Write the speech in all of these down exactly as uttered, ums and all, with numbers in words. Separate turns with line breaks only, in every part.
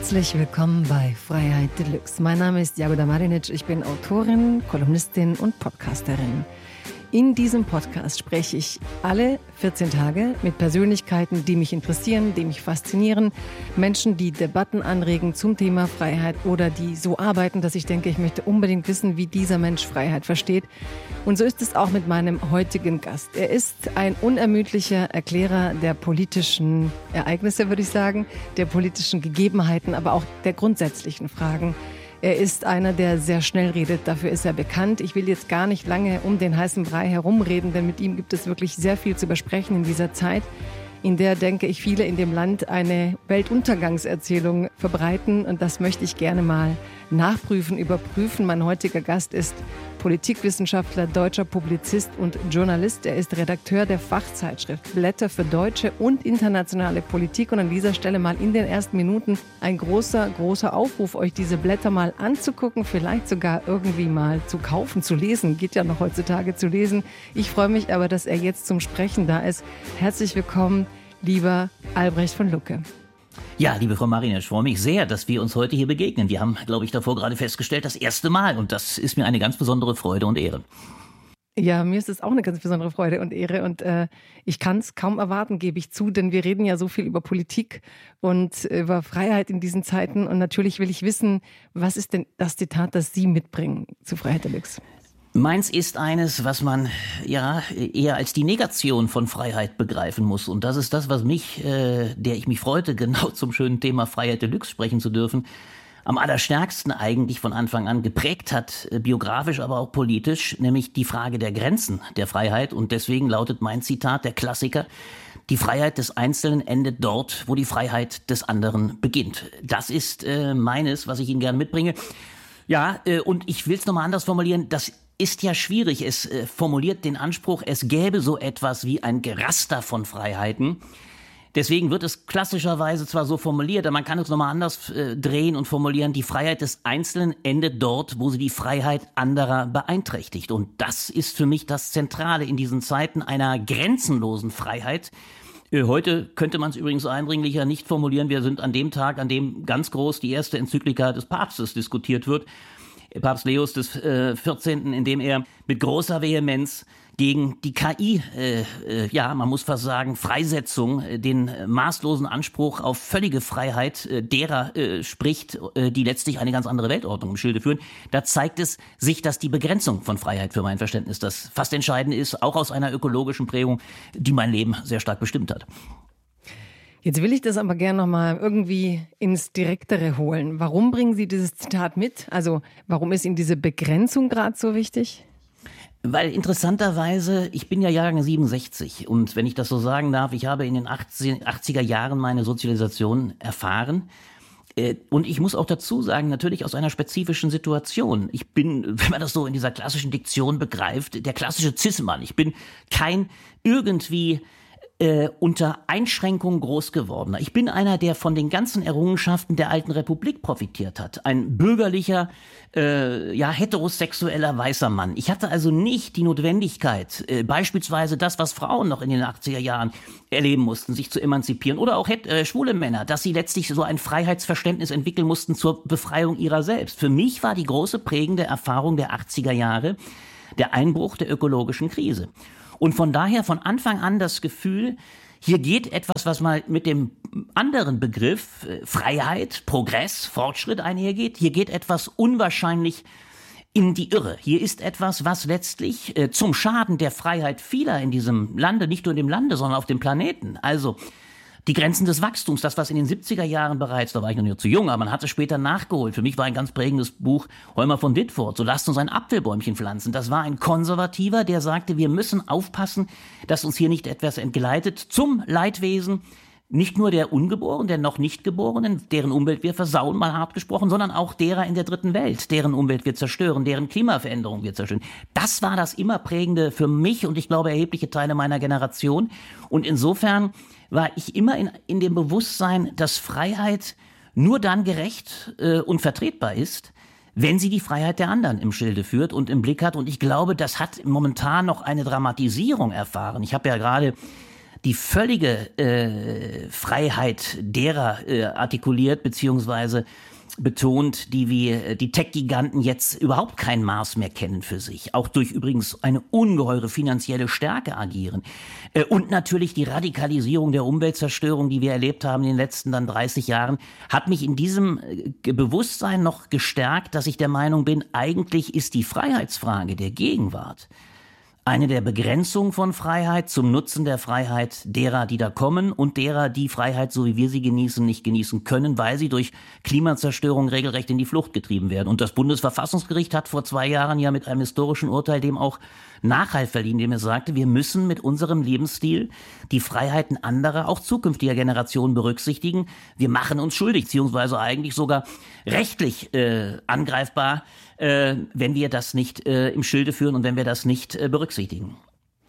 Herzlich willkommen bei Freiheit Deluxe. Mein Name ist Jagoda Marinic, ich bin Autorin, Kolumnistin und Podcasterin. In diesem Podcast spreche ich alle vierzehn Tage mit Persönlichkeiten, die mich interessieren, die mich faszinieren. Menschen, die Debatten anregen zum Thema Freiheit oder die so arbeiten, dass ich denke, ich möchte unbedingt wissen, wie dieser Mensch Freiheit versteht. Und so ist es auch mit meinem heutigen Gast. Er ist ein unermüdlicher Erklärer der politischen Ereignisse, würde ich sagen, der politischen Gegebenheiten, aber auch der grundsätzlichen Fragen. Er ist einer, der sehr schnell redet, dafür ist er bekannt. Ich will jetzt gar nicht lange um den heißen Brei herumreden, denn mit ihm gibt es wirklich sehr viel zu besprechen in dieser Zeit, in der, denke ich, viele in dem Land eine Weltuntergangserzählung verbreiten. Und das möchte ich gerne mal nachprüfen, überprüfen. Mein heutiger Gast ist Politikwissenschaftler, deutscher Publizist und Journalist. Er ist Redakteur der Fachzeitschrift Blätter für deutsche und internationale Politik. Und an dieser Stelle mal in den ersten Minuten ein großer, großer Aufruf, euch diese Blätter mal anzugucken, vielleicht sogar irgendwie mal zu kaufen, zu lesen. Geht ja noch heutzutage zu lesen. Ich freue mich aber, dass er jetzt zum Sprechen da ist. Herzlich willkommen, lieber Albrecht von Lucke.
Ja, liebe Frau Marinic, ich freue mich sehr, dass wir uns heute hier begegnen. Wir haben, glaube ich, davor gerade festgestellt, das erste Mal. Und das ist mir eine ganz besondere Freude und Ehre.
Ja, mir ist es auch eine ganz besondere Freude und Ehre. Und äh, ich kann es kaum erwarten, gebe ich zu. Denn wir reden ja so viel über Politik und über Freiheit in diesen Zeiten. Und natürlich will ich wissen, was ist denn das Zitat, das Sie mitbringen zu Freiheit Deluxe?
Meins ist eines, was man ja eher als die Negation von Freiheit begreifen muss. Und das ist das, was mich, äh, der ich mich freute, genau zum schönen Thema Freiheit Deluxe sprechen zu dürfen, am allerstärksten eigentlich von Anfang an geprägt hat, äh, biografisch, aber auch politisch, nämlich die Frage der Grenzen der Freiheit. Und deswegen lautet mein Zitat, der Klassiker: Die Freiheit des Einzelnen endet dort, wo die Freiheit des anderen beginnt. Das ist äh, meines, was ich Ihnen gerne mitbringe. Ja, äh, und ich will es nochmal anders formulieren, das ist ja schwierig. Es äh, formuliert den Anspruch, es gäbe so etwas wie ein Geraster von Freiheiten. Deswegen wird es klassischerweise zwar so formuliert, aber man kann es nochmal anders äh, drehen und formulieren: Die Freiheit des Einzelnen endet dort, wo sie die Freiheit anderer beeinträchtigt. Und das ist für mich das Zentrale in diesen Zeiten einer grenzenlosen Freiheit. Äh, heute könnte man es übrigens eindringlicher nicht formulieren. Wir sind an dem Tag, an dem ganz groß die erste Enzyklika des Papstes diskutiert wird. Papst Leos des äh, vierzehnten, in dem er mit großer Vehemenz gegen die K I, äh, äh, ja, man muss fast sagen, Freisetzung, äh, den äh, maßlosen Anspruch auf völlige Freiheit äh, derer äh, spricht, äh, die letztlich eine ganz andere Weltordnung im Schilde führen. Da zeigt es sich, dass die Begrenzung von Freiheit für mein Verständnis das fast entscheidend ist, auch aus einer ökologischen Prägung, die mein Leben sehr stark bestimmt hat.
Jetzt will ich das aber gerne nochmal irgendwie ins Direktere holen. Warum bringen Sie dieses Zitat mit? Also warum ist Ihnen diese Begrenzung gerade so wichtig?
Weil interessanterweise, ich bin ja Jahrgang siebenundsechzig und wenn ich das so sagen darf, ich habe in den achtziger Jahren meine Sozialisation erfahren. Und ich muss auch dazu sagen, natürlich aus einer spezifischen Situation. Ich bin, wenn man das so in dieser klassischen Diktion begreift, der klassische Cis-Mann. Ich bin kein irgendwie Äh, unter Einschränkungen groß gewordener. Ich bin einer, der von den ganzen Errungenschaften der alten Republik profitiert hat. Ein bürgerlicher, äh, ja, heterosexueller weißer Mann. Ich hatte also nicht die Notwendigkeit, äh, beispielsweise das, was Frauen noch in den achtziger Jahren erleben mussten, sich zu emanzipieren, oder auch äh, schwule Männer, dass sie letztlich so ein Freiheitsverständnis entwickeln mussten zur Befreiung ihrer selbst. Für mich war die große prägende Erfahrung der achtziger Jahre der Einbruch der ökologischen Krise. Und von daher von Anfang an das Gefühl, hier geht etwas, was mal mit dem anderen Begriff äh, Freiheit, Progress, Fortschritt einhergeht. Hier geht etwas unwahrscheinlich in die Irre. Hier ist etwas, was letztlich äh, zum Schaden der Freiheit vieler in diesem Lande, nicht nur in dem Lande, sondern auf dem Planeten, also die Grenzen des Wachstums, das, was in den siebziger Jahren bereits, da war ich noch nicht zu jung, aber man hat es später nachgeholt. Für mich war ein ganz prägendes Buch Heumer von Ditfurth, so lasst uns ein Apfelbäumchen pflanzen. Das war ein Konservativer, der sagte, wir müssen aufpassen, dass uns hier nicht etwas entgleitet zum Leidwesen, nicht nur der Ungeborenen, der noch nicht Geborenen, deren Umwelt wir versauen, mal hart gesprochen, sondern auch derer in der dritten Welt, deren Umwelt wir zerstören, deren Klimaveränderung wir zerstören. Das war das immer Prägende für mich und ich glaube erhebliche Teile meiner Generation. Und insofern war ich immer in, in dem Bewusstsein, dass Freiheit nur dann gerecht äh, und vertretbar ist, wenn sie die Freiheit der anderen im Schilde führt und im Blick hat. Und ich glaube, das hat momentan noch eine Dramatisierung erfahren. Ich habe ja gerade die völlige äh, Freiheit derer äh, artikuliert beziehungsweise betont, die wie die Tech-Giganten jetzt überhaupt kein Maß mehr kennen für sich, auch durch übrigens eine ungeheure finanzielle Stärke agieren. Und natürlich die Radikalisierung der Umweltzerstörung, die wir erlebt haben in den letzten dann dreißig Jahren, hat mich in diesem Bewusstsein noch gestärkt, dass ich der Meinung bin, eigentlich ist die Freiheitsfrage der Gegenwart eine der Begrenzungen von Freiheit zum Nutzen der Freiheit derer, die da kommen und derer, die Freiheit, so wie wir sie genießen, nicht genießen können, weil sie durch Klimazerstörung regelrecht in die Flucht getrieben werden. Und das Bundesverfassungsgericht hat vor zwei Jahren ja mit einem historischen Urteil dem auch Nachhalt verliehen, indem es sagte, wir müssen mit unserem Lebensstil die Freiheiten anderer, auch zukünftiger Generationen berücksichtigen. Wir machen uns schuldig, beziehungsweise eigentlich sogar rechtlich äh, angreifbar, äh, wenn wir das nicht äh, im Schilde führen und wenn wir das nicht äh, berücksichtigen.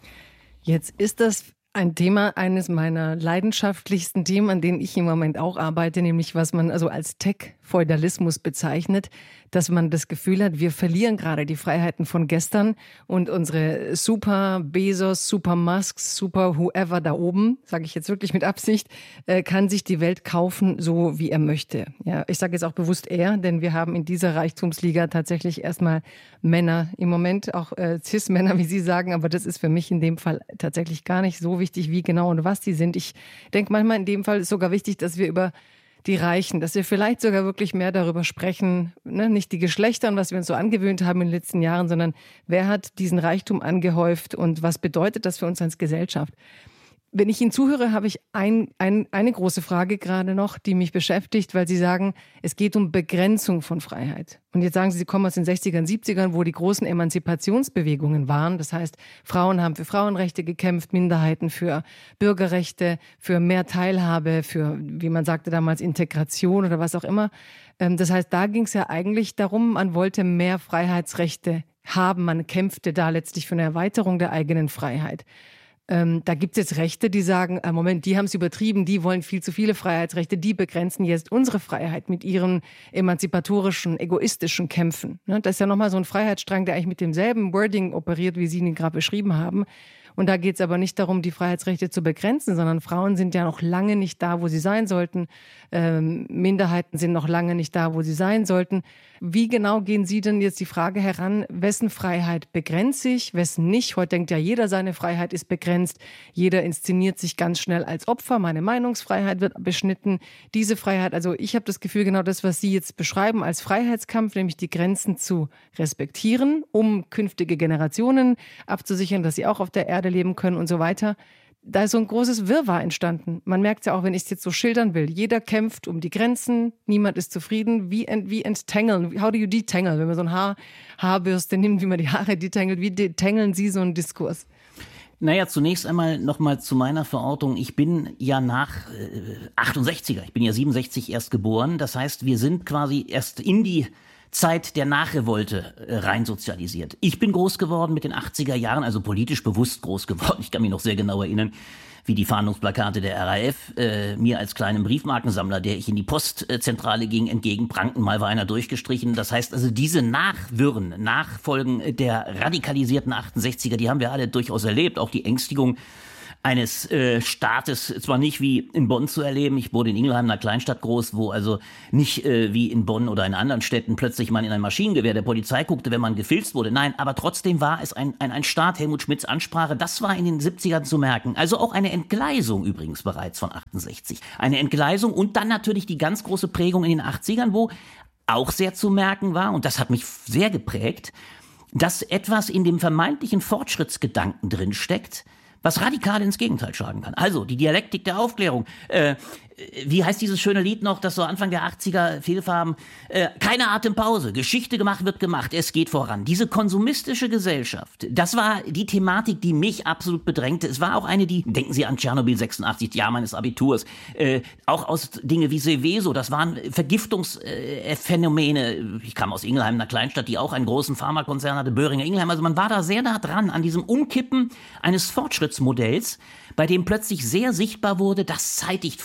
Jetzt ist das ein Thema, eines meiner leidenschaftlichsten Themen, an denen ich im Moment auch arbeite, nämlich was man also als Tech-Feudalismus bezeichnet, dass man das Gefühl hat, wir verlieren gerade die Freiheiten von gestern und unsere super Bezos, super Musks, super whoever da oben, sage ich jetzt wirklich mit Absicht, äh, kann sich die Welt kaufen, so wie er möchte. Ja, ich sage jetzt auch bewusst er, denn wir haben in dieser Reichtumsliga tatsächlich erstmal Männer im Moment, auch äh, Cis-Männer, wie Sie sagen, aber das ist für mich in dem Fall tatsächlich gar nicht so wichtig, wie genau und was die sind. Ich denke manchmal in dem Fall ist sogar wichtig, dass wir über die Reichen, dass wir vielleicht sogar wirklich mehr darüber sprechen, ne? Nicht die Geschlechter und was wir uns so angewöhnt haben in den letzten Jahren, sondern wer hat diesen Reichtum angehäuft und was bedeutet das für uns als Gesellschaft? Wenn ich Ihnen zuhöre, habe ich ein, ein, eine große Frage gerade noch, die mich beschäftigt, weil Sie sagen, es geht um Begrenzung von Freiheit. Und jetzt sagen Sie, Sie kommen aus den sechzigern, siebzigern, wo die großen Emanzipationsbewegungen waren. Das heißt, Frauen haben für Frauenrechte gekämpft, Minderheiten für Bürgerrechte, für mehr Teilhabe, für, wie man sagte damals, Integration oder was auch immer. Das heißt, da ging es ja eigentlich darum, man wollte mehr Freiheitsrechte haben. Man kämpfte da letztlich für eine Erweiterung der eigenen Freiheit. Ähm, da gibt es jetzt Rechte, die sagen, äh, Moment, die haben es übertrieben, die wollen viel zu viele Freiheitsrechte, die begrenzen jetzt unsere Freiheit mit ihren emanzipatorischen, egoistischen Kämpfen. Ne? Das ist ja nochmal so ein Freiheitsstrang, der eigentlich mit demselben Wording operiert, wie Sie ihn gerade beschrieben haben. Und da geht es aber nicht darum, die Freiheitsrechte zu begrenzen, sondern Frauen sind ja noch lange nicht da, wo sie sein sollten. Ähm, Minderheiten sind noch lange nicht da, wo sie sein sollten. Wie genau gehen Sie denn jetzt die Frage heran, wessen Freiheit begrenzt sich, wessen nicht? Heute denkt ja jeder, seine Freiheit ist begrenzt. Jeder inszeniert sich ganz schnell als Opfer. Meine Meinungsfreiheit wird beschnitten. Diese Freiheit, also ich habe das Gefühl, genau das, was Sie jetzt beschreiben als Freiheitskampf, nämlich die Grenzen zu respektieren, um künftige Generationen abzusichern, dass sie auch auf der Erde leben können und so weiter. Da ist so ein großes Wirrwarr entstanden. Man merkt ja auch, wenn ich es jetzt so schildern will. Jeder kämpft um die Grenzen, niemand ist zufrieden. Wie, ent, wie enttangeln? How do you detangle? Wenn man so ein Haar, Haarbürste nimmt, wie man die Haare detangelt, wie detangeln Sie so einen Diskurs?
Naja, zunächst einmal nochmal zu meiner Verortung. Ich bin ja nach äh, achtundsechziger, ich bin ja siebenundsechzig erst geboren. Das heißt, wir sind quasi erst in die Zeit der Nachrevolte äh, rein sozialisiert. Ich bin groß geworden mit den achtziger Jahren, also politisch bewusst groß geworden. Ich kann mich noch sehr genau erinnern, wie die Fahndungsplakate der R A F äh, mir als kleinen Briefmarkensammler, der ich in die Postzentrale ging, entgegenprangten. Mal war einer durchgestrichen. Das heißt also, diese Nachwirren, Nachfolgen der radikalisierten achtundsechziger, die haben wir alle durchaus erlebt. Auch die Ängstigung eines äh, Staates, zwar nicht wie in Bonn zu erleben, ich wurde in Ingelheim, einer Kleinstadt groß, wo also nicht äh, wie in Bonn oder in anderen Städten plötzlich man in ein Maschinengewehr der Polizei guckte, wenn man gefilzt wurde. Nein, aber trotzdem war es ein, ein, ein Staat, Helmut Schmidts Ansprache, das war in den siebzigern zu merken. Also auch eine Entgleisung übrigens bereits von achtundsechzig. Eine Entgleisung und dann natürlich die ganz große Prägung in den achtzigern, wo auch sehr zu merken war, und das hat mich sehr geprägt, dass etwas in dem vermeintlichen Fortschrittsgedanken drinsteckt, was radikal ins Gegenteil schlagen kann. Also die Dialektik der Aufklärung. Äh, wie heißt dieses schöne Lied noch, das so Anfang der achtziger Vielfarben? Äh, keine Atempause, Geschichte gemacht wird gemacht, es geht voran. Diese konsumistische Gesellschaft, das war die Thematik, die mich absolut bedrängte. Es war auch eine, die, denken Sie an Tschernobyl sechsundachtzig, Jahr meines Abiturs, äh, auch aus Dinge wie Seveso, das waren Vergiftungsphänomene. Äh, ich kam aus Ingelheim, einer Kleinstadt, die auch einen großen Pharmakonzern hatte, Böhringer Ingelheim. Also man war da sehr nah dran an diesem Umkippen eines Fortschrittsmodells, bei dem plötzlich sehr sichtbar wurde, das zeitigt Folgen.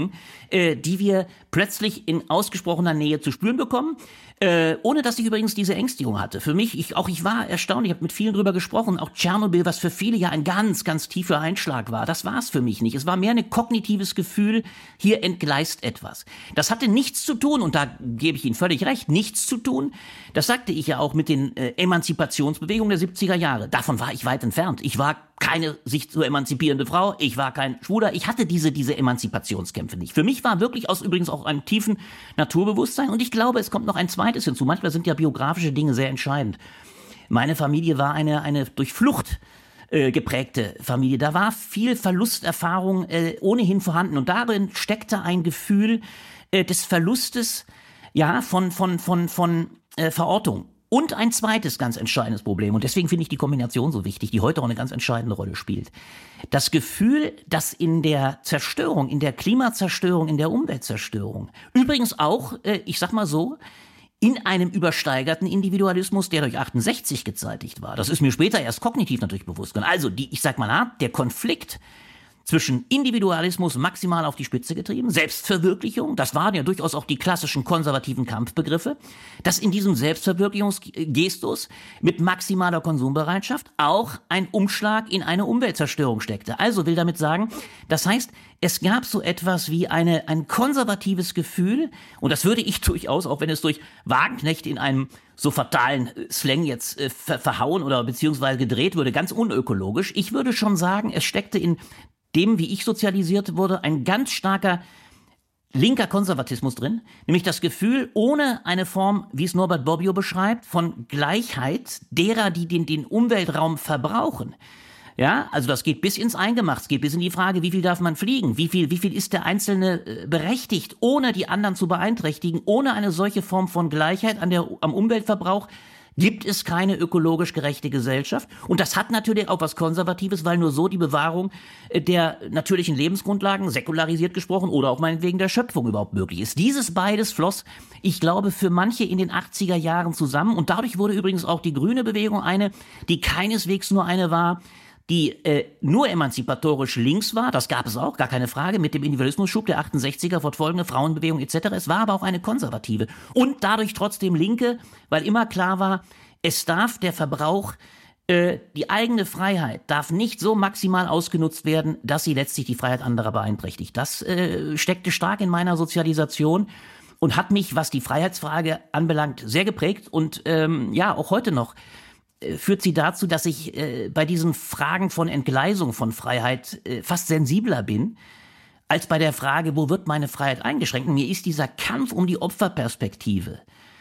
Beziehungen, äh, die wir plötzlich in ausgesprochener Nähe zu spüren bekommen. Äh, ohne dass ich übrigens diese Ängstigung hatte. Für mich, ich, auch ich war erstaunt, ich habe mit vielen drüber gesprochen, auch Tschernobyl, was für viele ja ein ganz, ganz tiefer Einschlag war, das war es für mich nicht. Es war mehr ein kognitives Gefühl, hier entgleist etwas. Das hatte nichts zu tun, und da gebe ich Ihnen völlig recht, nichts zu tun, das sagte ich ja auch mit den äh, Emanzipationsbewegungen der siebziger Jahre. Davon war ich weit entfernt. Ich war keine sich zu emanzipierende Frau, ich war kein Schwuler, ich hatte diese, diese Emanzipationskämpfe nicht. Für mich war wirklich aus übrigens auch einem tiefen Naturbewusstsein, und ich glaube, es kommt noch ein zweites hinzu. Manchmal sind ja biografische Dinge sehr entscheidend. Meine Familie war eine, eine durch Flucht äh, geprägte Familie. Da war viel Verlusterfahrung äh, ohnehin vorhanden, und darin steckte ein Gefühl äh, des Verlustes, ja, von, von, von, von äh, Verortung. Und ein zweites ganz entscheidendes Problem, und deswegen finde ich die Kombination so wichtig, die heute auch eine ganz entscheidende Rolle spielt. Das Gefühl, dass in der Zerstörung, in der Klimazerstörung, in der Umweltzerstörung, übrigens auch, äh, ich sag mal so, in einem übersteigerten Individualismus, der durch achtundsechzig gezeitigt war. Das ist mir später erst kognitiv natürlich bewusst geworden. Also, die, ich sag mal, na, der Konflikt zwischen Individualismus maximal auf die Spitze getrieben, Selbstverwirklichung, das waren ja durchaus auch die klassischen konservativen Kampfbegriffe, dass in diesem Selbstverwirklichungsgestus mit maximaler Konsumbereitschaft auch ein Umschlag in eine Umweltzerstörung steckte. Also will damit sagen, das heißt, es gab so etwas wie eine, ein konservatives Gefühl, und das würde ich durchaus, auch wenn es durch Wagenknecht in einem so fatalen Slang jetzt äh, ver- verhauen oder beziehungsweise gedreht würde, ganz unökologisch. Ich würde schon sagen, es steckte in dem, wie ich sozialisiert wurde, ein ganz starker linker Konservatismus drin, nämlich das Gefühl, ohne eine Form, wie es Norbert Bobbio beschreibt, von Gleichheit derer, die den, den Umweltraum verbrauchen. Ja, also das geht bis ins Eingemachte, es geht bis in die Frage, wie viel darf man fliegen, wie viel, wie viel ist der Einzelne äh, berechtigt, ohne die anderen zu beeinträchtigen, ohne eine solche Form von Gleichheit an der, am Umweltverbrauch, gibt es keine ökologisch gerechte Gesellschaft. Und das hat natürlich auch was Konservatives, weil nur so die Bewahrung der natürlichen Lebensgrundlagen, säkularisiert gesprochen, oder auch meinetwegen der Schöpfung überhaupt möglich ist. Dieses beides floss, ich glaube, für manche in den achtziger Jahren zusammen. Und dadurch wurde übrigens auch die grüne Bewegung eine, die keineswegs nur eine war, die äh, nur emanzipatorisch links war, das gab es auch, gar keine Frage, mit dem Individualismusschub der achtundsechziger, fortfolgende Frauenbewegung et cetera. Es war aber auch eine konservative und dadurch trotzdem linke, weil immer klar war, es darf der Verbrauch, äh, die eigene Freiheit darf nicht so maximal ausgenutzt werden, dass sie letztlich die Freiheit anderer beeinträchtigt. Das äh, steckte stark in meiner Sozialisation und hat mich, was die Freiheitsfrage anbelangt, sehr geprägt und ähm, ja, auch heute noch führt sie dazu, dass ich äh, bei diesen Fragen von Entgleisung von Freiheit äh, fast sensibler bin, als bei der Frage, wo wird meine Freiheit eingeschränkt? Und mir ist dieser Kampf um die Opferperspektive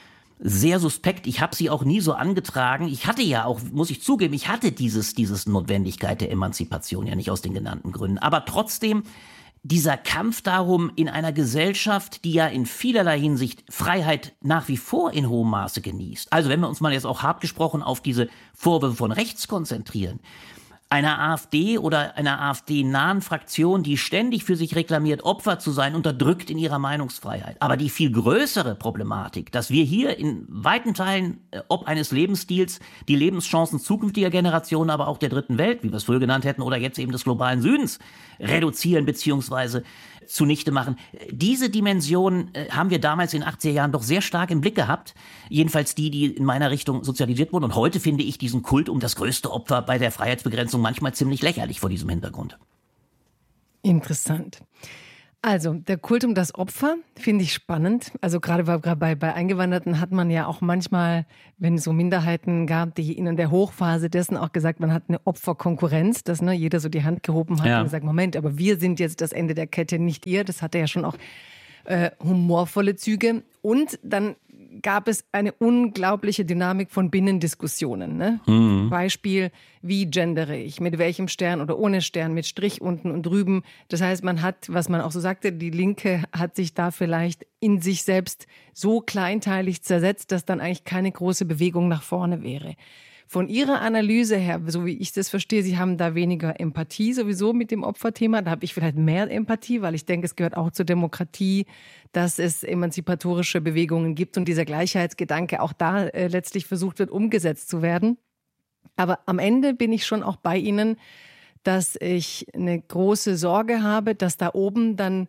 sehr suspekt. Ich habe sie auch nie so angetragen. Ich hatte ja auch, muss ich zugeben, ich hatte dieses, dieses Notwendigkeit der Emanzipation ja nicht aus den genannten Gründen. Aber trotzdem dieser Kampf darum, in einer Gesellschaft, die ja in vielerlei Hinsicht Freiheit nach wie vor in hohem Maße genießt. Also wenn wir uns mal jetzt auch hart gesprochen auf diese Vorwürfe von rechts konzentrieren, einer AfD oder einer AfD-nahen Fraktion, die ständig für sich reklamiert, Opfer zu sein, unterdrückt in ihrer Meinungsfreiheit. Aber die viel größere Problematik, dass wir hier in weiten Teilen, äh, ob eines Lebensstils, die Lebenschancen zukünftiger Generationen, aber auch der dritten Welt, wie wir es früher genannt hätten, oder jetzt eben des globalen Südens, reduzieren bzw. zunichte machen. Diese Dimension äh, haben wir damals in den achtziger Jahren doch sehr stark im Blick gehabt. Jedenfalls die, die in meiner Richtung sozialisiert wurden. Und heute finde ich diesen Kult um das größte Opfer bei der Freiheitsbegrenzung manchmal ziemlich lächerlich vor diesem Hintergrund.
Interessant. Also, der Kult um das Opfer finde ich spannend. Also gerade bei, bei, bei Eingewanderten hat man ja auch manchmal, wenn es so Minderheiten gab, die in der Hochphase dessen auch gesagt, man hat eine Opferkonkurrenz, dass ne, jeder so die Hand gehoben hat ja. und gesagt, Moment, aber wir sind jetzt das Ende der Kette, nicht ihr. Das hatte ja schon auch äh, humorvolle Züge. Und dann gab es eine unglaubliche Dynamik von Binnendiskussionen. Ne? Mhm. Beispiel, wie gendere ich, mit welchem Stern oder ohne Stern, mit Strich unten und drüben. Das heißt, man hat, was man auch so sagte, die Linke hat sich da vielleicht in sich selbst so kleinteilig zersetzt, dass dann eigentlich keine große Bewegung nach vorne wäre. Von Ihrer Analyse her, so wie ich das verstehe, Sie haben da weniger Empathie sowieso mit dem Opferthema. Da habe ich vielleicht mehr Empathie, weil ich denke, es gehört auch zur Demokratie, dass es emanzipatorische Bewegungen gibt und dieser Gleichheitsgedanke auch da äh, letztlich versucht wird, umgesetzt zu werden. Aber am Ende bin ich schon auch bei Ihnen, dass ich eine große Sorge habe, dass da oben dann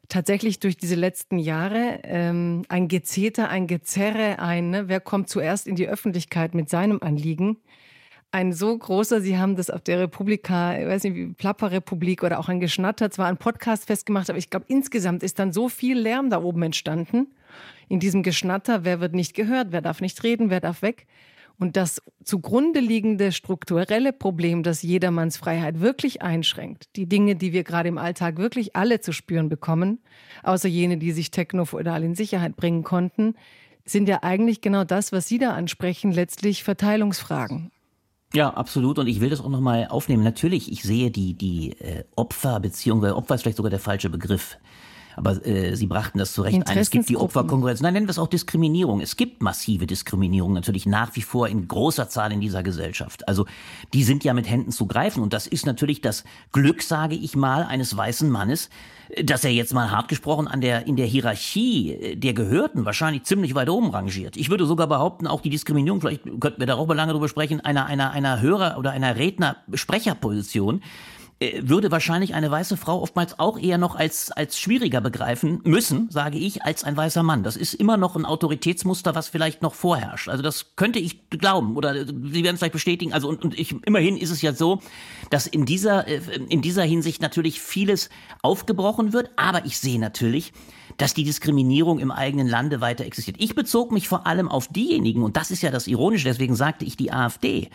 tatsächlich durch diese letzten Jahre ähm, ein Gezeter, ein Gezerre, ein, ne? Wer kommt zuerst in die Öffentlichkeit mit seinem Anliegen? Ein so großer, Sie haben das auf der Republika, ich weiß nicht, wie Plapper-Republik oder auch ein Geschnatter, zwar ein Podcast festgemacht, aber ich glaube, insgesamt ist dann so viel Lärm da oben entstanden, in diesem Geschnatter, wer wird nicht gehört, wer darf nicht reden, wer darf weg. Und das zugrunde liegende strukturelle Problem, das jedermanns Freiheit wirklich einschränkt, die Dinge, die wir gerade im Alltag wirklich alle zu spüren bekommen, außer jene, die sich technofeudal in Sicherheit bringen konnten, sind ja eigentlich genau das, was Sie da ansprechen, letztlich Verteilungsfragen.
Ja, absolut. Und ich will das auch nochmal aufnehmen. Natürlich, ich sehe die, die äh, Opfer, beziehungsweise Opfer ist vielleicht sogar der falsche Begriff. Aber äh, Sie brachten das zu Recht ein. Es gibt die Opferkonkurrenz. Nein, nennen wir es auch Diskriminierung. Es gibt massive Diskriminierung natürlich nach wie vor in großer Zahl in dieser Gesellschaft. Also die sind ja mit Händen zu greifen. Und das ist natürlich das Glück, sage ich mal, eines weißen Mannes, dass er jetzt mal hart gesprochen an der in der Hierarchie der Gehörten wahrscheinlich ziemlich weit oben rangiert. Ich würde sogar behaupten, auch die Diskriminierung, vielleicht könnten wir darüber lange drüber sprechen, einer einer einer Hörer- oder einer Redner-Sprecherposition würde wahrscheinlich eine weiße Frau oftmals auch eher noch als als schwieriger begreifen müssen, sage ich, als ein weißer Mann. Das ist immer noch ein Autoritätsmuster, was vielleicht noch vorherrscht. Also das könnte ich glauben oder Sie werden es vielleicht bestätigen. Also und, und ich, immerhin ist es ja so, dass in dieser in dieser Hinsicht natürlich vieles aufgebrochen wird. Aber ich sehe natürlich, dass die Diskriminierung im eigenen Lande weiter existiert. Ich bezog mich vor allem auf diejenigen, und das ist ja das Ironische, deswegen sagte ich die AfD,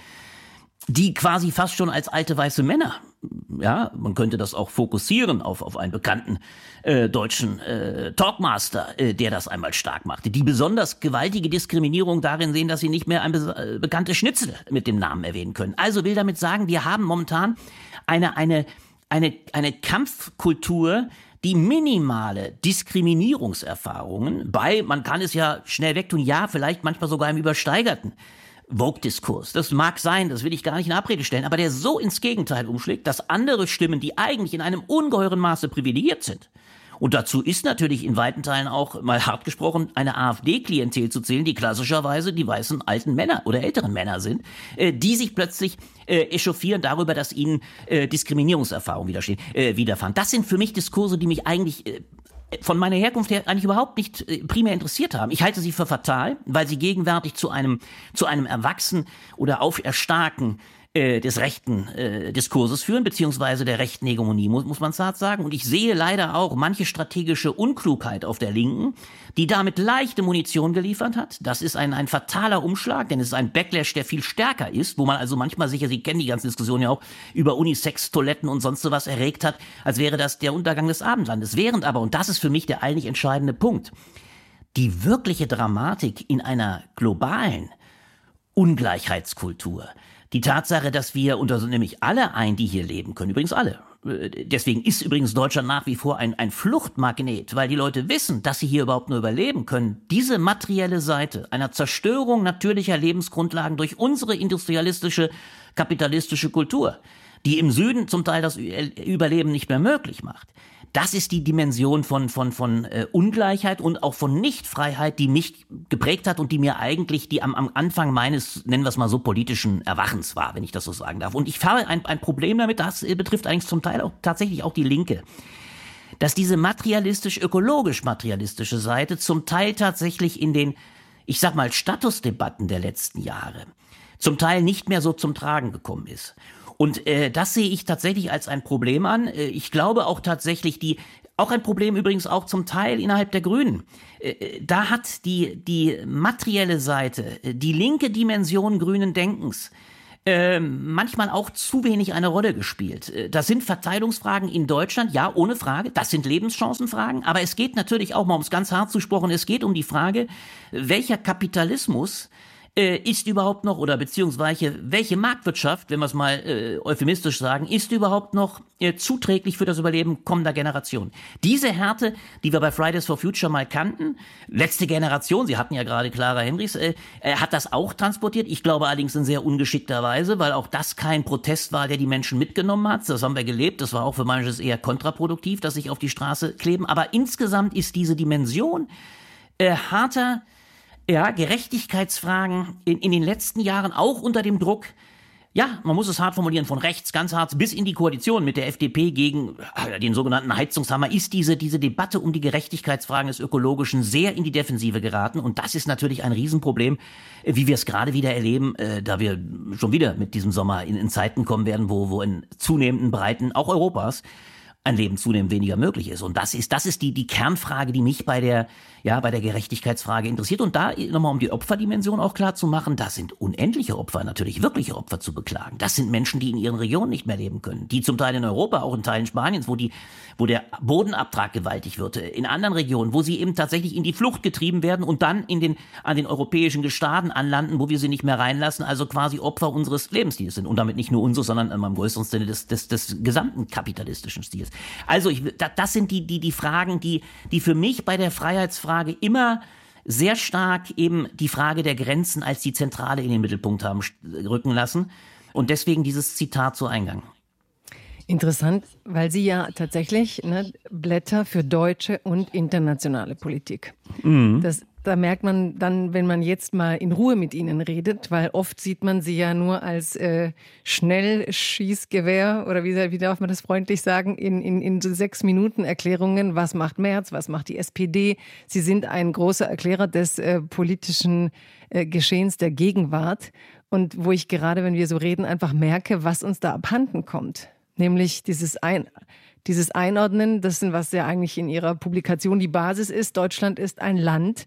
die quasi fast schon als alte weiße Männer, ja, man könnte das auch fokussieren auf auf einen bekannten äh, deutschen äh, Talkmaster, äh, der das einmal stark machte, die besonders gewaltige Diskriminierung darin sehen, dass sie nicht mehr ein be- äh, bekanntes Schnitzel mit dem Namen erwähnen können. Also will damit sagen, wir haben momentan eine eine eine eine Kampfkultur, die minimale Diskriminierungserfahrungen bei, man kann es ja schnell wegtun, ja, vielleicht manchmal sogar im übersteigerten Vogue-Diskurs. Das mag sein, das will ich gar nicht in Abrede stellen, aber der so ins Gegenteil umschlägt, dass andere Stimmen, die eigentlich in einem ungeheuren Maße privilegiert sind, und dazu ist natürlich in weiten Teilen auch, mal hart gesprochen, eine AfD-Klientel zu zählen, die klassischerweise die weißen alten Männer oder älteren Männer sind, äh, die sich plötzlich äh, echauffieren darüber, dass ihnen äh, Diskriminierungserfahrungen widerstehen, äh, widerfahren. Das sind für mich Diskurse, die mich eigentlich äh, von meiner Herkunft her eigentlich überhaupt nicht äh, primär interessiert haben. Ich halte sie für fatal, weil sie gegenwärtig zu einem zu einem Erwachsen oder Auferstarken äh, des rechten äh, Diskurses führen, beziehungsweise der rechten Hegemonie, muss, muss man zart sagen. Und ich sehe leider auch manche strategische Unklugheit auf der Linken, die damit leichte Munition geliefert hat. Das ist ein, ein fataler Umschlag, denn es ist ein Backlash, der viel stärker ist, wo man also manchmal sicher, Sie kennen die ganze Diskussion ja auch, über Unisex-Toiletten und sonst sowas erregt hat, als wäre das der Untergang des Abendlandes. Während aber, und das ist für mich der eigentlich entscheidende Punkt, die wirkliche Dramatik in einer globalen Ungleichheitskultur, die Tatsache, dass wir, und da sind nämlich alle ein, die hier leben können, übrigens alle, deswegen ist übrigens Deutschland nach wie vor ein, ein Fluchtmagnet, weil die Leute wissen, dass sie hier überhaupt nur überleben können. Diese materielle Seite einer Zerstörung natürlicher Lebensgrundlagen durch unsere industrialistische, kapitalistische Kultur, die im Süden zum Teil das Überleben nicht mehr möglich macht. Das ist die Dimension von von von äh, Ungleichheit und auch von Nichtfreiheit, die mich geprägt hat und die mir eigentlich die am, am Anfang meines, nennen wir es mal so, politischen Erwachens war, wenn ich das so sagen darf. Und ich habe ein, ein Problem damit, das äh, betrifft eigentlich zum Teil auch tatsächlich auch die Linke, dass diese materialistisch-ökologisch-materialistische Seite zum Teil tatsächlich in den, ich sag mal, Statusdebatten der letzten Jahre zum Teil nicht mehr so zum Tragen gekommen ist. Und äh, das sehe ich tatsächlich als ein Problem an. Äh, ich glaube auch tatsächlich, die auch ein Problem übrigens auch zum Teil innerhalb der Grünen. Äh, da hat die die materielle Seite, die linke Dimension grünen Denkens, äh, manchmal auch zu wenig eine Rolle gespielt. Äh, das sind Verteilungsfragen in Deutschland, ja, ohne Frage. Das sind Lebenschancenfragen. Aber es geht natürlich auch mal, um es ganz hart zu sprechen, es geht um die Frage, welcher Kapitalismus Äh, ist überhaupt noch, oder beziehungsweise welche Marktwirtschaft, wenn wir es mal äh, euphemistisch sagen, ist überhaupt noch äh, zuträglich für das Überleben kommender Generationen. Diese Härte, die wir bei Fridays for Future mal kannten, letzte Generation, Sie hatten ja gerade Clara Henrichs, äh, äh, hat das auch transportiert. Ich glaube allerdings in sehr ungeschickter Weise, weil auch das kein Protest war, der die Menschen mitgenommen hat. Das haben wir gelebt. Das war auch für manches eher kontraproduktiv, dass sich auf die Straße kleben. Aber insgesamt ist diese Dimension äh, harter Ja, Gerechtigkeitsfragen in, in den letzten Jahren auch unter dem Druck Ja, man muss es hart formulieren, von rechts ganz hart bis in die Koalition mit der F D P gegen äh, den sogenannten Heizungshammer ist diese, diese Debatte um die Gerechtigkeitsfragen des Ökologischen sehr in die Defensive geraten. Und das ist natürlich ein Riesenproblem, äh, wie wir es gerade wieder erleben, äh, da wir schon wieder mit diesem Sommer in, in Zeiten kommen werden, wo, wo in zunehmenden Breiten, auch Europas, ein Leben zunehmend weniger möglich ist. Und das ist, das ist die, die Kernfrage, die mich bei der, ja, bei der Gerechtigkeitsfrage interessiert. Und da nochmal, um die Opferdimension auch klar zu machen, da sind unendliche Opfer, natürlich wirkliche Opfer zu beklagen. Das sind Menschen, die in ihren Regionen nicht mehr leben können. Die zum Teil in Europa, auch in Teilen Spaniens, wo die, wo der Bodenabtrag gewaltig wird. In anderen Regionen, wo sie eben tatsächlich in die Flucht getrieben werden und dann in den, an den europäischen Gestaden anlanden, wo wir sie nicht mehr reinlassen, also quasi Opfer unseres Lebensstils sind. Und damit nicht nur unseres, sondern im größeren Sinne des, des, des gesamten kapitalistischen Stils. Also ich, das sind die, die, die Fragen, die, die für mich bei der Freiheitsfrage immer sehr stark eben die Frage der Grenzen als die Zentrale in den Mittelpunkt haben rücken lassen. Und deswegen dieses Zitat zu Eingang.
Interessant, weil Sie ja tatsächlich ne, Blätter für deutsche und internationale Politik. Mhm. Das, da merkt man dann, wenn man jetzt mal in Ruhe mit Ihnen redet, weil oft sieht man Sie ja nur als äh, Schnellschießgewehr oder wie, wie darf man das freundlich sagen, in, in, in so sechs Minuten Erklärungen, was macht Merz, was macht die S P D. Sie sind ein großer Erklärer des äh, politischen äh, Geschehens der Gegenwart. Und wo ich gerade, wenn wir so reden, einfach merke, was uns da abhanden kommt. Nämlich dieses, Ein, dieses Einordnen, das sind, was ja eigentlich in Ihrer Publikation die Basis ist. Deutschland ist ein Land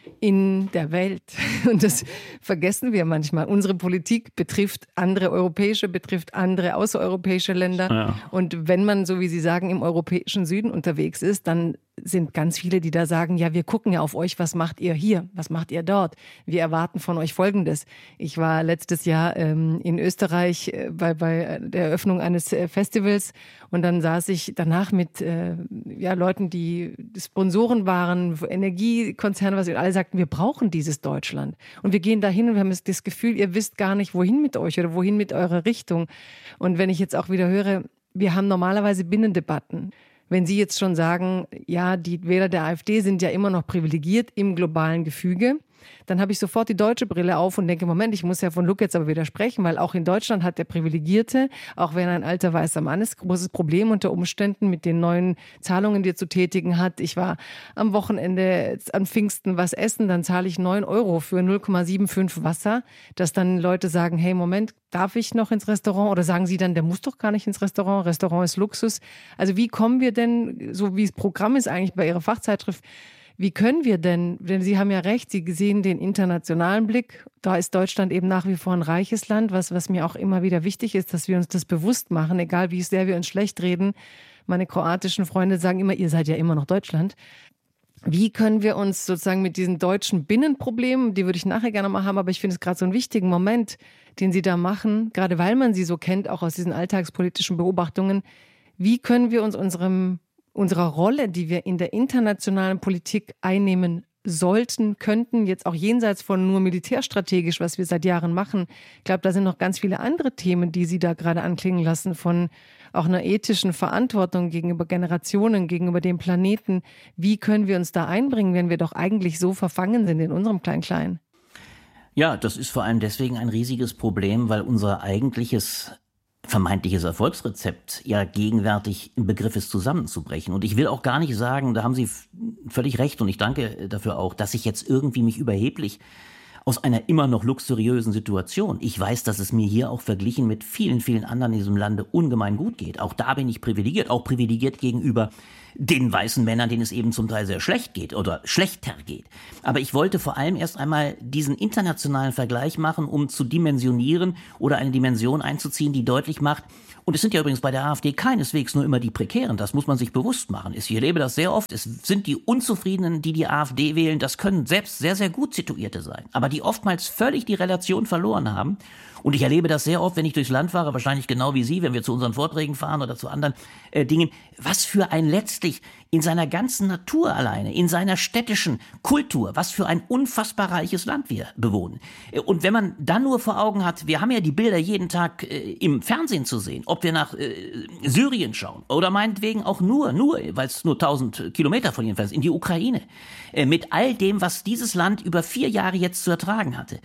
in der Welt. Und das vergessen wir manchmal. Unsere Politik betrifft andere europäische, betrifft andere außereuropäische Länder. Ja. Und wenn man, so wie Sie sagen, im europäischen Süden unterwegs ist, dann sind ganz viele, die da sagen, ja, wir gucken ja auf euch, was macht ihr hier, was macht ihr dort? Wir erwarten von euch Folgendes. Ich war letztes Jahr ähm, in Österreich äh, bei, bei der Eröffnung eines äh, Festivals und dann saß ich danach mit äh, ja, Leuten, die Sponsoren waren, Energiekonzerne, was, und alle sagten, wir brauchen dieses Deutschland. Und wir gehen dahin und wir haben das Gefühl, ihr wisst gar nicht, wohin mit euch oder wohin mit eurer Richtung. Und wenn ich jetzt auch wieder höre, wir haben normalerweise Binnendebatten. Wenn Sie jetzt schon sagen, ja, die Wähler der AfD sind ja immer noch privilegiert im globalen Gefüge, dann habe ich sofort die deutsche Brille auf und denke, Moment, ich muss ja von Luc jetzt aber widersprechen, weil auch in Deutschland hat der Privilegierte, auch wenn er ein alter weißer Mann ist, großes Problem unter Umständen mit den neuen Zahlungen, die er zu tätigen hat. Ich war am Wochenende an Pfingsten was essen, dann zahle ich neun Euro für null Komma fünfundsiebzig Wasser, dass dann Leute sagen, hey, Moment, darf ich noch ins Restaurant? Oder sagen sie dann, der muss doch gar nicht ins Restaurant, Restaurant ist Luxus. Also wie kommen wir denn, so wie das Programm ist eigentlich bei Ihrer Fachzeitschrift, wie können wir denn, denn Sie haben ja recht, Sie sehen den internationalen Blick, da ist Deutschland eben nach wie vor ein reiches Land, was, was mir auch immer wieder wichtig ist, dass wir uns das bewusst machen, egal wie sehr wir uns schlecht reden. Meine kroatischen Freunde sagen immer, ihr seid ja immer noch Deutschland. Wie können wir uns sozusagen mit diesen deutschen Binnenproblemen, die würde ich nachher gerne mal haben, aber ich finde es gerade so einen wichtigen Moment, den Sie da machen, gerade weil man sie so kennt, auch aus diesen alltagspolitischen Beobachtungen, wie können wir uns unserem unserer Rolle, die wir in der internationalen Politik einnehmen sollten, könnten, jetzt auch jenseits von nur militärstrategisch, was wir seit Jahren machen. Ich glaube, da sind noch ganz viele andere Themen, die Sie da gerade anklingen lassen, von auch einer ethischen Verantwortung gegenüber Generationen, gegenüber dem Planeten. Wie können wir uns da einbringen, wenn wir doch eigentlich so verfangen sind in unserem Klein-Klein?
Ja, das ist vor allem deswegen ein riesiges Problem, weil unser eigentliches vermeintliches Erfolgsrezept ja gegenwärtig im Begriff ist, zusammenzubrechen. Und ich will auch gar nicht sagen, da haben Sie völlig recht und ich danke dafür auch, dass ich jetzt irgendwie mich überheblich aus einer immer noch luxuriösen Situation. Ich weiß, dass es mir hier auch verglichen mit vielen, vielen anderen in diesem Lande ungemein gut geht. Auch da bin ich privilegiert, auch privilegiert gegenüber den weißen Männern, denen es eben zum Teil sehr schlecht geht oder schlechter geht. Aber ich wollte vor allem erst einmal diesen internationalen Vergleich machen, um zu dimensionieren oder eine Dimension einzuziehen, die deutlich macht, und es sind ja übrigens bei der AfD keineswegs nur immer die Prekären, das muss man sich bewusst machen. Ich erlebe das sehr oft, es sind die Unzufriedenen, die die AfD wählen, das können selbst sehr, sehr gut Situierte sein, aber die oftmals völlig die Relation verloren haben. Und ich erlebe das sehr oft, wenn ich durchs Land fahre, wahrscheinlich genau wie Sie, wenn wir zu unseren Vorträgen fahren oder zu anderen äh, Dingen, was für ein letztlich in seiner ganzen Natur alleine, in seiner städtischen Kultur, was für ein unfassbar reiches Land wir bewohnen. Und wenn man dann nur vor Augen hat, wir haben ja die Bilder jeden Tag äh, im Fernsehen zu sehen, ob wir nach äh, Syrien schauen oder meinetwegen auch nur, nur, weil es nur tausend Kilometer von hier entfernt ist, in die Ukraine, äh, mit all dem, was dieses Land über vier Jahre jetzt zu ertragen hatte.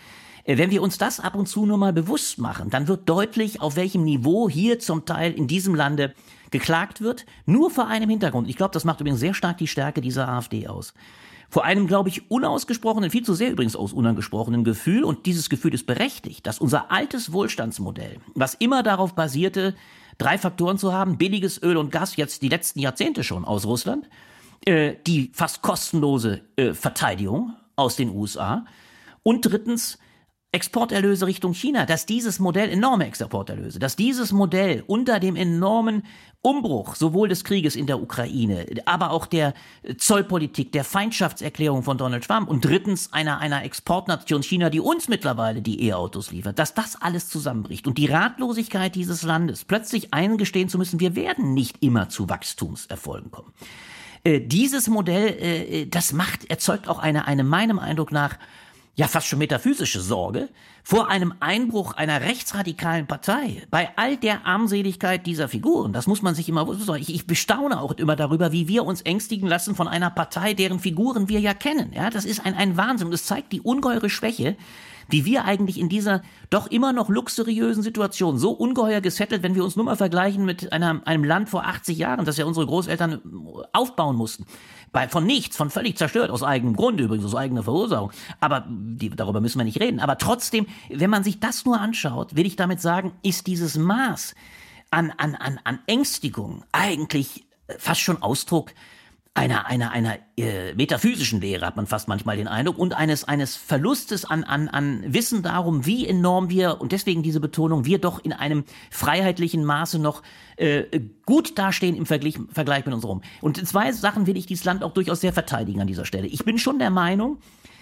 Wenn wir uns das ab und zu nur mal bewusst machen, dann wird deutlich, auf welchem Niveau hier zum Teil in diesem Lande geklagt wird, nur vor einem Hintergrund. Ich glaube, das macht übrigens sehr stark die Stärke dieser AfD aus. Vor einem, glaube ich, unausgesprochenen, viel zu sehr übrigens aus unangesprochenen Gefühl, und dieses Gefühl ist berechtigt, dass unser altes Wohlstandsmodell, was immer darauf basierte, drei Faktoren zu haben: billiges Öl und Gas, jetzt die letzten Jahrzehnte schon aus Russland, äh, die fast kostenlose äh, Verteidigung aus den U S A und drittens Exporterlöse Richtung China, dass dieses Modell, enorme Exporterlöse, dass dieses Modell unter dem enormen Umbruch sowohl des Krieges in der Ukraine, aber auch der Zollpolitik, der Feindschaftserklärung von Donald Trump und drittens einer, einer Exportnation China, die uns mittlerweile die E-Autos liefert, dass das alles zusammenbricht und die Ratlosigkeit dieses Landes, plötzlich eingestehen zu müssen, wir werden nicht immer zu Wachstumserfolgen kommen. Äh, dieses Modell, äh, das macht, erzeugt auch eine, eine meinem Eindruck nach, ja fast schon metaphysische Sorge vor einem Einbruch einer rechtsradikalen Partei. Bei all der Armseligkeit dieser Figuren, das muss man sich immer, ich, ich bestaune auch immer darüber, wie wir uns ängstigen lassen von einer Partei, deren Figuren wir ja kennen. Ja, das ist ein, ein Wahnsinn und es zeigt die ungeheure Schwäche, wie wir eigentlich in dieser doch immer noch luxuriösen Situation so ungeheuer gesettelt, wenn wir uns nur mal vergleichen mit einer, einem Land vor achtzig Jahren, das ja unsere Großeltern aufbauen mussten. Bei, von nichts, von völlig zerstört, aus eigenem Grund übrigens, aus eigener Verursachung. Aber die, darüber müssen wir nicht reden. Aber trotzdem, wenn man sich das nur anschaut, will ich damit sagen, ist dieses Maß an, an, an, an Ängstigung eigentlich fast schon Ausdruck einer, einer, einer äh, metaphysischen Lehre, hat man fast manchmal den Eindruck, und eines, eines Verlustes an, an, an Wissen darum, wie enorm wir, und deswegen diese Betonung, wir doch in einem freiheitlichen Maße noch äh, gut dastehen im Vergleich, Vergleich mit uns rum. Und in zwei Sachen will ich dieses Land auch durchaus sehr verteidigen an dieser Stelle. Ich bin schon der Meinung,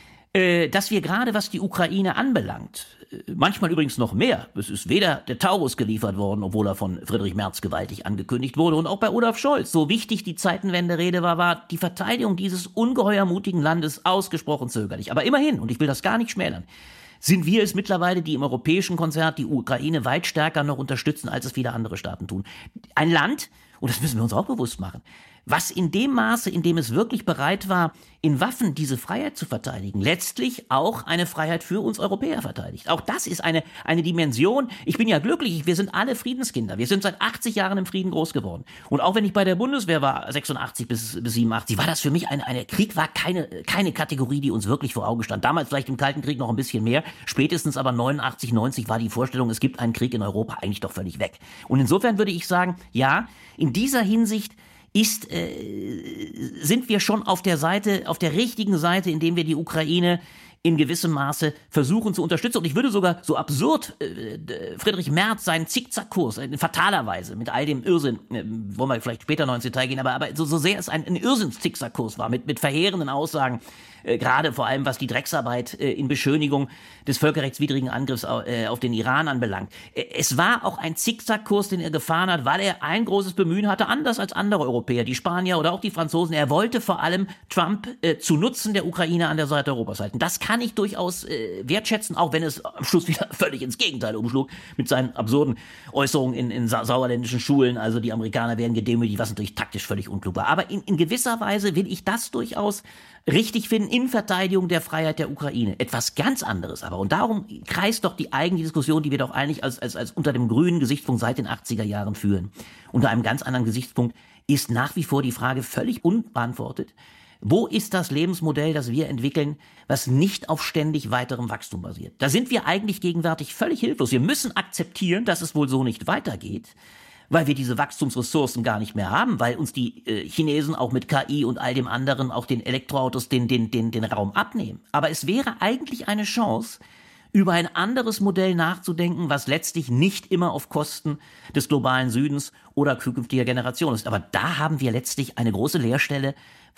äh, dass wir gerade, was die Ukraine anbelangt, manchmal übrigens noch mehr. Es ist weder der Taurus geliefert worden, obwohl er von Friedrich Merz gewaltig angekündigt wurde, und auch bei Olaf Scholz, so wichtig die Zeitenwende-Rede war, war die Verteidigung dieses ungeheuer mutigen Landes ausgesprochen zögerlich. Aber immerhin, und ich will das gar nicht schmälern, sind wir es mittlerweile, die im europäischen Konzert die Ukraine weit stärker noch unterstützen, als es viele andere Staaten tun. Ein Land, und das müssen wir uns auch bewusst machen, was in dem Maße, in dem es wirklich bereit war, in Waffen diese Freiheit zu verteidigen, letztlich auch eine Freiheit für uns Europäer verteidigt. Auch das ist eine, eine Dimension. Ich bin ja glücklich, wir sind alle Friedenskinder. Wir sind seit achtzig Jahren im Frieden groß geworden. Und auch wenn ich bei der Bundeswehr war, sechsundachtzig bis, bis siebenundachtzig, war das für mich ein, eine, Krieg war keine, keine Kategorie, die uns wirklich vor Augen stand. Damals vielleicht im Kalten Krieg noch ein bisschen mehr. Spätestens aber neunundachtzig, neunzig war die Vorstellung, es gibt einen Krieg in Europa, eigentlich doch völlig weg. Und insofern würde ich sagen, ja, in dieser Hinsicht ist, äh, sind wir schon auf der Seite, auf der richtigen Seite, indem wir die Ukraine in gewissem Maße versuchen zu unterstützen. Und ich würde sogar, so absurd äh, Friedrich Merz seinen Zickzackkurs, in fataler Weise, mit all dem Irrsinn, äh, wollen wir vielleicht später noch ins Detail gehen, aber, aber so, so sehr es ein, ein Irrsinns-Zickzackkurs war, mit, mit verheerenden Aussagen, äh, gerade vor allem was die Drecksarbeit äh, in Beschönigung des völkerrechtswidrigen Angriffs äh, auf den Iran anbelangt. Äh, es war auch ein Zickzackkurs, den er gefahren hat, weil er ein großes Bemühen hatte, anders als andere Europäer, die Spanier oder auch die Franzosen. Er wollte vor allem Trump äh, zu Nutzen der Ukraine an der Seite Europas halten. Das kann ich durchaus äh, wertschätzen, auch wenn es am Schluss wieder völlig ins Gegenteil umschlug mit seinen absurden Äußerungen in, in sa- sauerländischen Schulen. Also die Amerikaner werden gedemütigt, was natürlich taktisch völlig unklug war. Aber in, in gewisser Weise will ich das durchaus richtig finden in Verteidigung der Freiheit der Ukraine. Etwas ganz anderes aber. Und darum kreist doch die eigentliche Diskussion, die wir doch eigentlich als, als, als unter dem grünen Gesichtspunkt seit den achtziger Jahren führen. Unter einem ganz anderen Gesichtspunkt ist nach wie vor die Frage völlig unbeantwortet: Wo ist das Lebensmodell, das wir entwickeln, was nicht auf ständig weiterem Wachstum basiert? Da sind wir eigentlich gegenwärtig völlig hilflos. Wir müssen akzeptieren, dass es wohl so nicht weitergeht, weil wir diese Wachstumsressourcen gar nicht mehr haben, weil uns die äh, Chinesen auch mit K I und all dem anderen, auch den Elektroautos, den, den, den, den Raum abnehmen. Aber es wäre eigentlich eine Chance, über ein anderes Modell nachzudenken, was letztlich nicht immer auf Kosten des globalen Südens oder zukünftiger Generationen ist. Aber da haben wir letztlich eine große Leerstelle,